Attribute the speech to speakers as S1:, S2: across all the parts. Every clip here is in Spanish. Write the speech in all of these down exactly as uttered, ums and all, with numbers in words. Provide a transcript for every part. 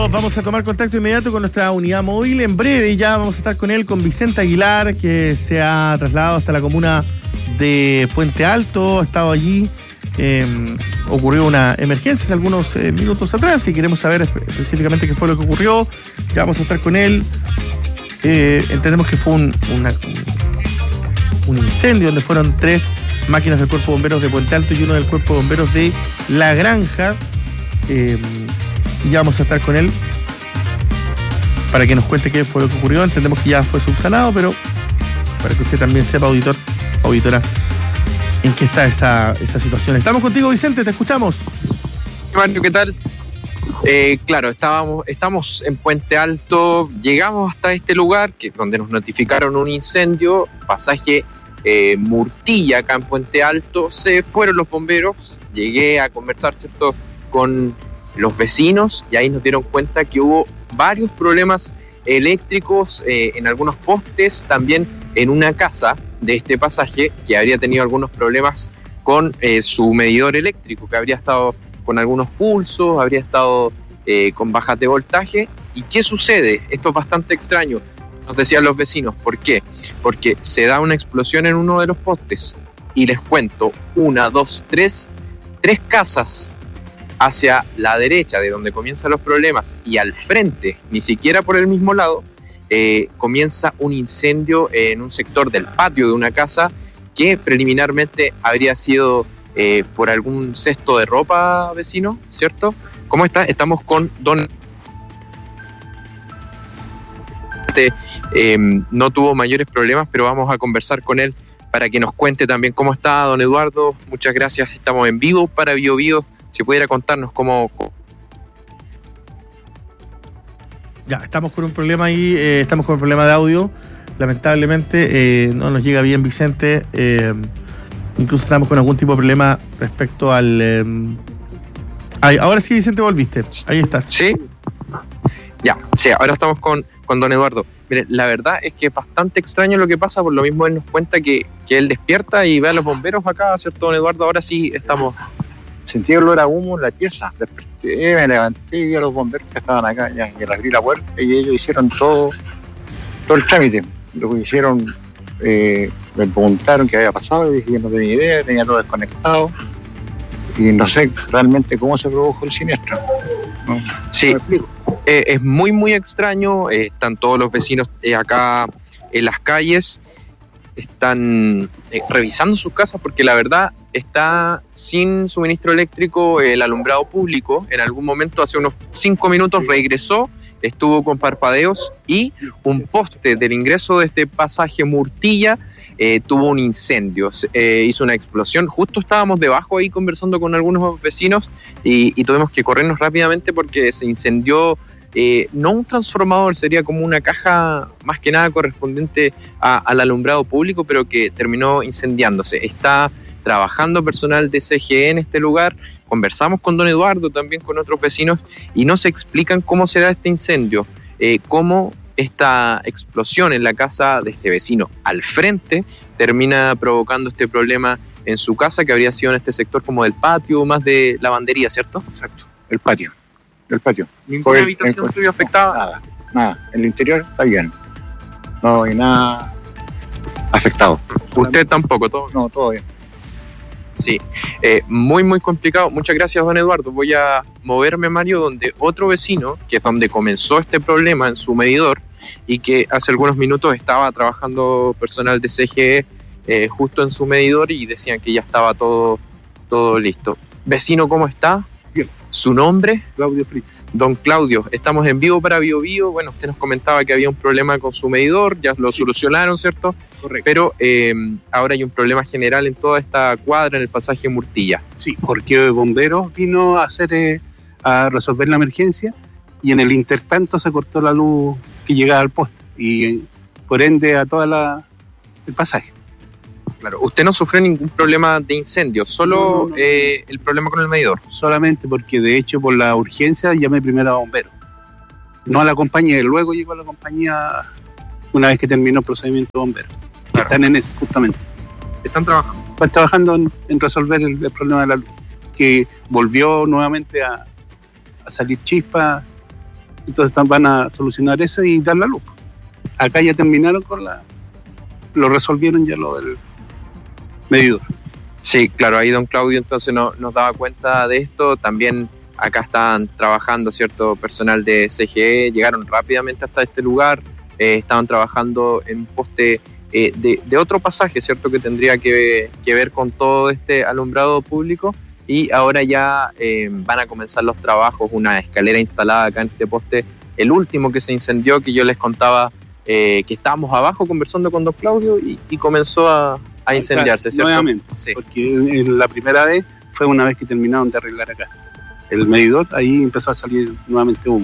S1: Vamos a tomar contacto inmediato con nuestra unidad móvil. En breve ya vamos a estar con él, con Vicente Aguilar, que se ha trasladado hasta la comuna de Puente Alto. Ha estado allí. Eh, ocurrió una emergencia hace algunos eh, minutos atrás y queremos saber específicamente qué fue lo que ocurrió. Ya vamos a estar con él. Eh, entendemos que fue un, una, un incendio donde fueron tres máquinas del Cuerpo de Bomberos de Puente Alto y uno del Cuerpo de Bomberos de La Granja. Eh, ya vamos a estar con él para que nos cuente qué fue lo que ocurrió. Entendemos que ya fue subsanado, pero para que usted también sepa, auditor, auditora, en qué está esa, esa situación. Estamos contigo, Vicente, te escuchamos.
S2: Mario, ¿qué tal? Eh, claro, estábamos, estamos en Puente Alto, llegamos hasta este lugar, que es donde nos notificaron un incendio, pasaje eh, Murtilla, acá en Puente Alto. Se fueron los bomberos, llegué a conversar, ¿cierto?, con los vecinos, y ahí nos dieron cuenta que hubo varios problemas eléctricos eh, en algunos postes, también en una casa de este pasaje que habría tenido algunos problemas con eh, su medidor eléctrico, que habría estado con algunos pulsos, habría estado eh, con bajas de voltaje. ¿Y qué sucede? Esto es bastante extraño, nos decían los vecinos. ¿Por qué? Porque se da una explosión en uno de los postes, y les cuento, una, dos, tres, tres casas hacia la derecha de donde comienzan los problemas y al frente, ni siquiera por el mismo lado, eh, comienza un incendio en un sector del patio de una casa que preliminarmente habría sido eh, por algún cesto de ropa, vecino, ¿cierto? ¿Cómo está? Estamos con don... Eh, no tuvo mayores problemas, pero vamos a conversar con él para que nos cuente también cómo está don Eduardo. Muchas gracias, estamos en vivo para Bio Bio. Si pudiera contarnos cómo...
S1: Ya, estamos con un problema ahí, eh, estamos con un problema de audio. Lamentablemente eh, no nos llega bien, Vicente. Eh, incluso estamos con algún tipo de problema respecto al... Eh... Ay, ahora sí, Vicente, volviste. Ahí estás.
S2: ¿Sí? Ya, sí, ahora estamos con, con don Eduardo. Mire, la verdad es que es bastante extraño lo que pasa, por lo mismo él nos cuenta que, que él despierta y ve a los bomberos acá, ¿cierto, don Eduardo? Ahora sí estamos...
S3: Sentí olor a humo en la pieza, desperté, me levanté y vi a los bomberos que estaban acá, ya, y les abrí la puerta y ellos hicieron todo, todo el trámite. Lo que hicieron, eh, me preguntaron qué había pasado y dije que no tenía idea, tenía todo desconectado y no sé realmente cómo se produjo el siniestro. ¿No?
S2: Sí, ¿me explico? Eh, es muy muy extraño, eh, están todos los vecinos eh, acá en las calles, están eh, revisando sus casas porque la verdad está sin suministro eléctrico el alumbrado público. En algún momento, hace unos cinco minutos, regresó, estuvo con parpadeos y un poste del ingreso de este pasaje Murtilla eh, tuvo un incendio, eh, hizo una explosión. Justo estábamos debajo ahí conversando con algunos vecinos y, y tuvimos que corrernos rápidamente porque se incendió. Eh, no un transformador, sería como una caja más que nada correspondiente a, al alumbrado público, pero que terminó incendiándose. Está trabajando personal de C G E en este lugar. Conversamos con don Eduardo, también con otros vecinos, y nos explican cómo se da este incendio, eh, cómo esta explosión en la casa de este vecino al frente termina provocando este problema en su casa, que habría sido en este sector como del patio, más de lavandería, ¿cierto?
S3: Exacto, el patio. El patio.
S2: ¿Ninguna el, habitación el, se vio afectada?
S3: Nada, nada. El interior está bien. No hay nada afectado.
S2: ¿Usted tampoco? ¿Todo?
S3: No, todo bien.
S2: Sí, eh, muy muy complicado. Muchas gracias, don Eduardo. Voy a moverme, Mario, donde otro vecino, que es donde comenzó este problema en su medidor, y que hace algunos minutos estaba trabajando personal de C G E eh, justo en su medidor, y decían que ya estaba todo, todo listo. Vecino, ¿cómo está?
S4: Bien.
S2: ¿Su nombre?
S4: Claudio Fritz.
S2: Don Claudio, estamos en vivo para Bio Bio. Bueno, usted nos comentaba que había un problema con su medidor, ya lo sí. solucionaron, ¿cierto?
S4: Correcto.
S2: Pero eh, ahora hay un problema general en toda esta cuadra, en el pasaje Murtilla.
S4: Sí, porque bomberos vino a hacer eh, a resolver la emergencia y en el intertanto se cortó la luz que llegaba al poste y por ende a toda la el pasaje.
S2: Claro, usted no sufrió ningún problema de incendio, solo no, no, no, eh, el problema con el medidor.
S4: Solamente porque de hecho por la urgencia llamé primero a bomberos, no a la compañía, luego llegó a la compañía una vez que terminó el procedimiento de bomberos. Claro. Están en eso, justamente.
S2: ¿Están trabajando?
S4: Están trabajando en, en resolver el, el problema de la luz, que volvió nuevamente a, a salir chispa Entonces van a solucionar eso y dar la luz. Acá ya terminaron con la... Lo resolvieron ya lo del medidor.
S2: Sí, claro, ahí don Claudio entonces no, nos daba cuenta de esto. También acá estaban trabajando cierto personal de C G E, llegaron rápidamente hasta este lugar, eh, estaban trabajando en un poste eh, de, de otro pasaje, cierto, que tendría que, que ver con todo este alumbrado público, y ahora ya eh, van a comenzar los trabajos, una escalera instalada acá en este poste, el último que se incendió, que yo les contaba eh, que estábamos abajo conversando con don Claudio y, y comenzó a, a incendiarse, ¿cierto?
S4: Nuevamente,
S2: sí.
S4: Porque en la primera vez fue una vez que terminaron de arreglar acá el medidor, ahí empezó a salir nuevamente humo.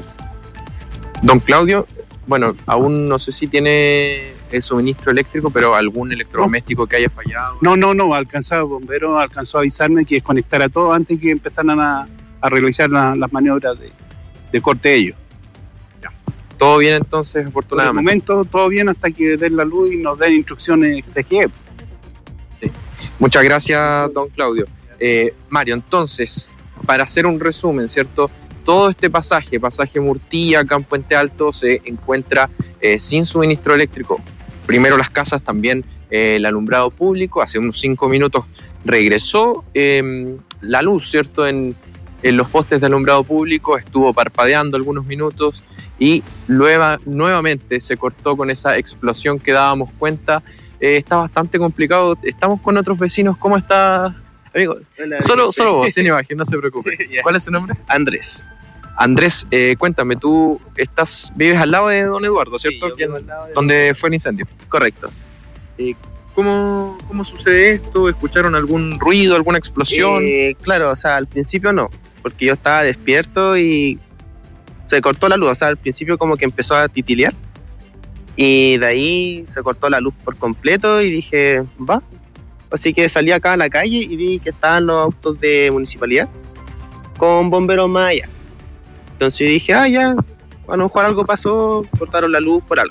S2: Don Claudio, bueno, aún no sé si tiene el suministro eléctrico, pero algún electrodoméstico no. que haya fallado.
S4: No, no, no, alcanzó, el bombero alcanzó a avisarme que desconectara todo antes que empezaran a, a realizar la, las maniobras de, de corte de ellos.
S2: Ya. Todo bien entonces, afortunadamente.
S4: Por el momento todo bien hasta que den la luz y nos den instrucciones C G E.
S2: Sí. Muchas gracias, don Claudio. Eh, Mario, entonces, para hacer un resumen, ¿cierto? Todo este pasaje, pasaje Murtilla, acá en Puente Alto, se encuentra eh, sin suministro eléctrico. Primero las casas, también eh, el alumbrado público. Hace unos cinco minutos regresó eh, la luz, ¿cierto? En, en los postes de alumbrado público, estuvo parpadeando algunos minutos y luego, nuevamente se cortó con esa explosión que dábamos cuenta. Eh, está bastante complicado. Estamos con otros vecinos. ¿Cómo está, amigo?
S5: Hola,
S2: solo, solo vos, sin imagen, no se preocupe.
S5: Yeah.
S2: ¿Cuál es su nombre?
S5: Andrés.
S2: Andrés, eh, cuéntame, tú estás, vives al lado de don Eduardo, ¿cierto?
S5: Sí, yo vivo al lado de
S2: donde fue el incendio.
S5: Correcto.
S2: Eh, ¿cómo, ¿Cómo sucede esto? ¿Escucharon algún ruido, alguna explosión?
S5: Eh, claro, o sea, al principio no, porque yo estaba despierto y se cortó la luz. O sea, al principio como que empezó a titilear y de ahí se cortó la luz por completo y dije, va. Así que salí acá a la calle y vi que estaban los autos de municipalidad con bomberos más allá. Entonces yo dije, ah, ya, a lo mejor algo pasó, cortaron la luz por algo.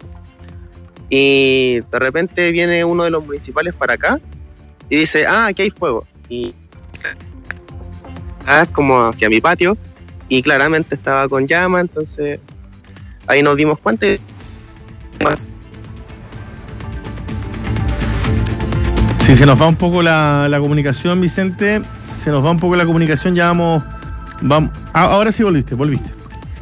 S5: Y de repente viene uno de los municipales para acá y dice, ah, aquí hay fuego. Y ah, como hacia mi patio, y claramente estaba con llama, entonces ahí nos dimos cuenta. Y...
S1: Si se nos va un poco la, la comunicación, Vicente, se nos va un poco la comunicación, ya vamos, vamos. Ah, ahora sí volviste, volviste.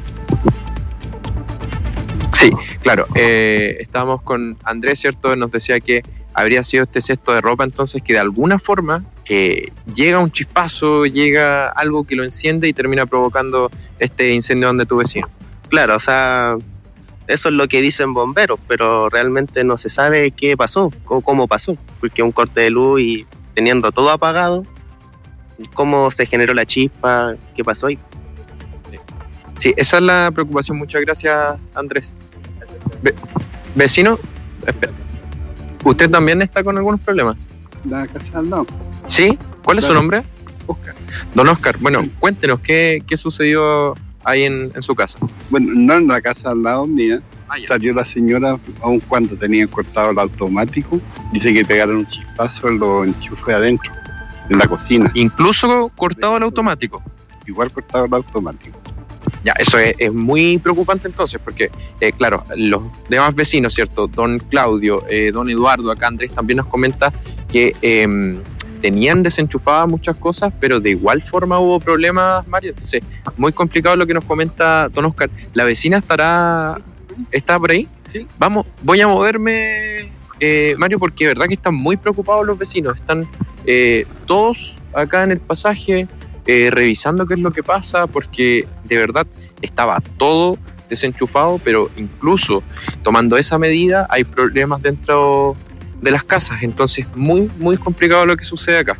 S2: Sí, claro, eh, estábamos con Andrés, ¿cierto? Nos decía que habría sido este cesto de ropa, entonces que de alguna forma eh, llega un chispazo, llega algo que lo enciende y termina provocando este incendio donde tu vecino.
S5: Claro, o sea, eso es lo que dicen bomberos, pero realmente no se sabe qué pasó, cómo, cómo pasó, porque un corte de luz y teniendo todo apagado, cómo se generó la chispa, qué pasó ahí.
S2: Sí, esa es la preocupación. Muchas gracias, Andrés. Ve- vecino, espera. ¿Usted también está con algunos problemas?
S4: La casa al lado.
S2: ¿Sí? ¿Cuál es su
S4: Claro.
S2: nombre?
S4: Oscar.
S2: Don Oscar, bueno, cuéntenos, ¿qué, qué sucedió ahí en, en su casa?
S6: Bueno, no en la casa al lado mía,
S2: Ah, ya.
S6: salió la señora, aun cuando tenían cortado el automático, dice que pegaron un chispazo en los enchufes adentro, en la cocina,
S2: Incluso cortado el automático.
S6: igual cortado el automático.
S2: Ya, eso es, es muy preocupante entonces, porque, eh, claro, los demás vecinos, ¿cierto? Don Claudio, eh, don Eduardo, acá Andrés también nos comenta que eh, tenían desenchufadas muchas cosas, pero de igual forma hubo problemas, Mario. Entonces, muy complicado lo que nos comenta don Oscar. ¿La vecina estará, está por ahí?
S6: Sí.
S2: Vamos, voy a moverme, eh, Mario, porque de verdad que están muy preocupados los vecinos. Están eh, todos acá en el pasaje, Eh, revisando qué es lo que pasa, porque de verdad estaba todo desenchufado, pero incluso tomando esa medida hay problemas dentro de las casas, entonces muy, muy complicado lo que sucede acá.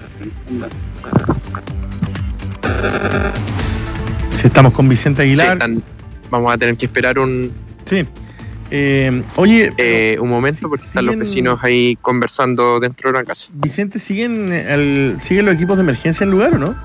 S1: Si estamos con Vicente
S2: Sí,
S1: Aguilar.
S2: están- vamos a tener que esperar un,
S1: Sí. Eh, oye,
S2: eh, un momento
S1: sí,
S2: porque están los
S1: siguen-
S2: vecinos ahí conversando dentro de la casa.
S1: Vicente, ¿siguen, el, ¿siguen los equipos de emergencia en el lugar o no?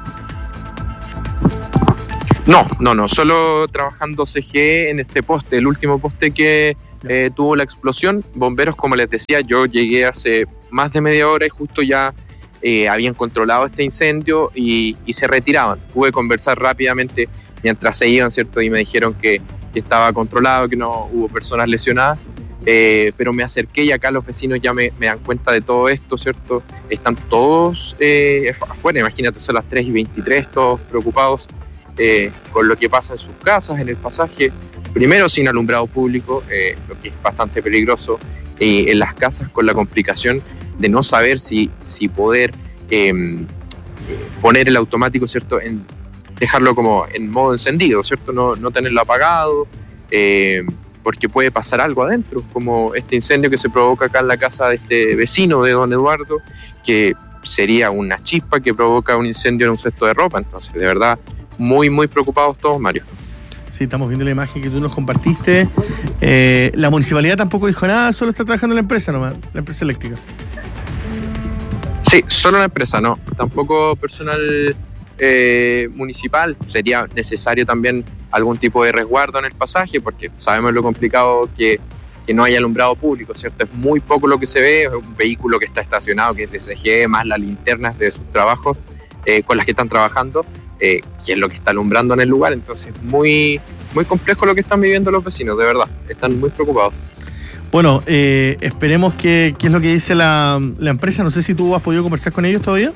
S2: No, no, no, solo trabajando C G E en este poste, el último poste que eh, tuvo la explosión. Bomberos, como les decía, yo llegué hace más de media hora y justo ya eh, habían controlado este incendio y, y se retiraban. Pude conversar rápidamente mientras se iban, ¿cierto? Y me dijeron que que estaba controlado, que no hubo personas lesionadas. Eh, pero me acerqué y acá los vecinos ya me, me dan cuenta de todo esto, ¿cierto? Están todos eh, afuera, imagínate, son las tres y veintitrés, todos preocupados eh, con lo que pasa en sus casas, en el pasaje. Primero sin alumbrado público, eh, lo que es bastante peligroso, eh, en las casas con la complicación de no saber si, si poder eh, poner el automático, ¿cierto? En dejarlo como en modo encendido, ¿cierto? No, no tenerlo apagado, eh, porque puede pasar algo adentro, como este incendio que se provoca acá en la casa de este vecino de don Eduardo, que sería una chispa que provoca un incendio en un cesto de ropa. Entonces, de verdad, muy, muy preocupados todos, Mario.
S1: Sí, estamos viendo la imagen que tú nos compartiste. Eh, la municipalidad tampoco dijo nada, solo está trabajando la empresa nomás, la empresa eléctrica.
S2: Sí, solo la empresa, no. Tampoco personal eh, municipal. Sería necesario también algún tipo de resguardo en el pasaje, porque sabemos lo complicado que, que no haya alumbrado público, ¿cierto? Es muy poco lo que se ve, es un vehículo que está estacionado, que es de C G E, más las linternas de sus trabajos eh, con las que están trabajando, eh, que es lo que está alumbrando en el lugar. Entonces, muy, muy complejo lo que están viviendo los vecinos, de verdad. Están muy preocupados.
S1: Bueno, eh, esperemos que, qué es lo que dice la, la empresa. No sé si tú has podido conversar con ellos todavía.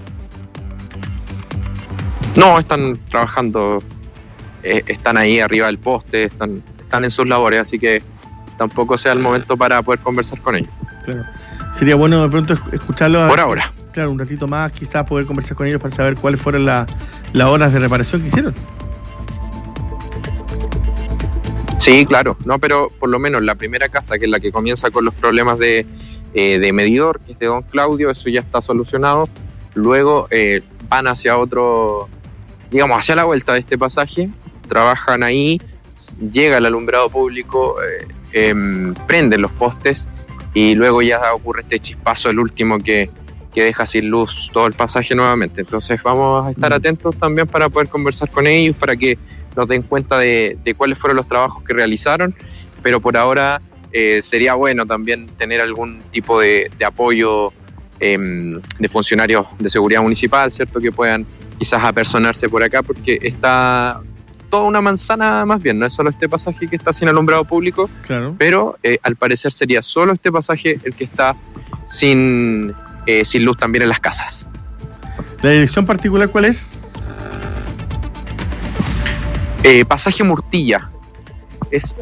S2: No, están trabajando, eh, están ahí arriba del poste, están, están en sus labores, así que tampoco sea el momento para poder conversar con ellos.
S1: Claro. Sería bueno de pronto escucharlos.
S2: Por ahora.
S1: Claro, un ratito más, quizás poder conversar con ellos para saber cuáles fueron la, las horas de reparación que hicieron.
S2: Sí, claro, no, pero por lo menos la primera casa, que es la que comienza con los problemas de, eh, de medidor, que es de don Claudio, eso ya está solucionado. Luego eh, van hacia otro, digamos, hacia la vuelta de este pasaje, trabajan ahí, llega el alumbrado público, eh, eh, prenden los postes y luego ya ocurre este chispazo, el último que, que deja sin luz todo el pasaje nuevamente. Entonces vamos a estar atentos también para poder conversar con ellos, para que nos den cuenta de, de cuáles fueron los trabajos que realizaron, pero por ahora eh, sería bueno también tener algún tipo de, de apoyo eh, de funcionarios de seguridad municipal, ¿cierto? Que puedan quizás apersonarse por acá, porque está toda una manzana más bien, no es solo este pasaje que está sin alumbrado público,
S1: claro,
S2: pero eh, al parecer sería solo este pasaje el que está sin, eh, sin luz también en las casas.
S1: ¿La dirección particular cuál es?
S2: Eh, pasaje Murtilla. Es...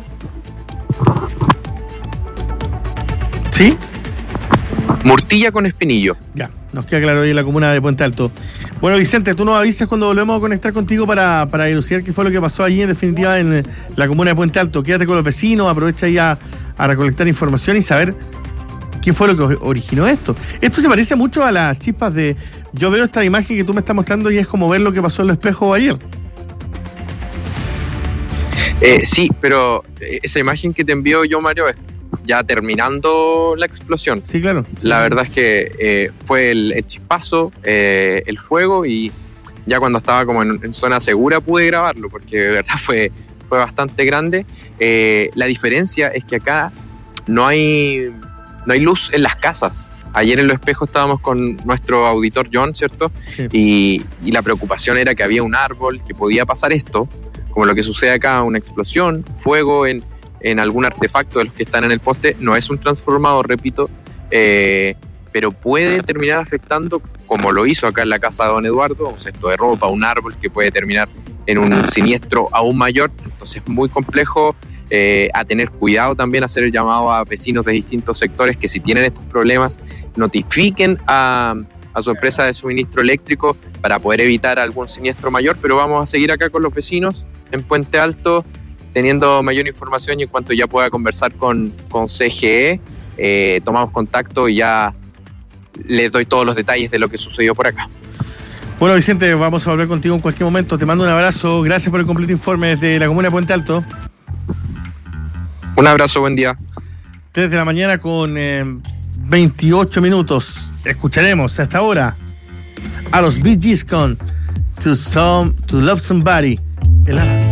S1: ¿Sí?
S2: Murtilla con Espinillo.
S1: Ya, nos queda claro ahí en la comuna de Puente Alto. Bueno, Vicente, tú nos avisas cuando volvemos a conectar contigo para, para elucidar qué fue lo que pasó allí, en definitiva, en la comuna de Puente Alto. Quédate con los vecinos, aprovecha ahí a, a recolectar información y saber qué fue lo que originó esto. Esto se parece mucho a las chispas de... Yo veo esta imagen que tú me estás mostrando y es como ver lo que pasó en los espejos ayer.
S2: Eh, sí, pero esa imagen que te envío yo, Mario, es ya terminando la explosión.
S1: Sí, claro. Sí,
S2: la
S1: sí.
S2: verdad es que eh, fue el, el chispazo, eh, el fuego, y ya cuando estaba como en, en zona segura pude grabarlo, porque de verdad fue, fue bastante grande. Eh, la diferencia es que acá no hay, no hay luz en las casas. Ayer en Los Espejos estábamos con nuestro auditor John, ¿cierto?
S1: Sí.
S2: Y, y la preocupación era que había un árbol, que podía pasar esto, como lo que sucede acá, una explosión, fuego en, en algún artefacto de los que están en el poste. No es un transformador, repito, eh, pero puede terminar afectando, como lo hizo acá en la casa de don Eduardo, un cesto de ropa, un árbol, que puede terminar en un siniestro aún mayor. Entonces, muy complejo, eh, a tener cuidado también, hacer el llamado a vecinos de distintos sectores que, si tienen estos problemas, notifiquen a... a su empresa de suministro eléctrico para poder evitar algún siniestro mayor. Pero vamos a seguir acá con los vecinos en Puente Alto, teniendo mayor información, y en cuanto ya pueda conversar con, con C G E, eh, tomamos contacto y ya les doy todos los detalles de lo que sucedió por acá.
S1: Bueno, Vicente, vamos a volver contigo en cualquier momento. Te mando un abrazo, gracias por el completo informe desde la comuna de Puente Alto.
S2: Un abrazo, buen día.
S1: tres de la mañana con eh, veintiocho minutos. Escucharemos hasta ahora a los Bee Gees con To, Some, to Love Somebody. El